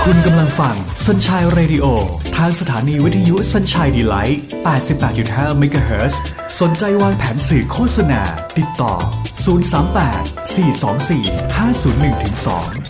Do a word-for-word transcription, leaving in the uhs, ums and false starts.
คุณกำลังฟัง Sunshine Radio ทางสถานีวิทยุ Sunshine Delight แปดสิบแปดจุดห้า เมกะเฮิรตซ์ สนใจวางแผนสื่อโฆษณาติดต่อศูนย์ สาม แปด สี่ สอง สี่ ห้า ศูนย์ หนึ่ง สอง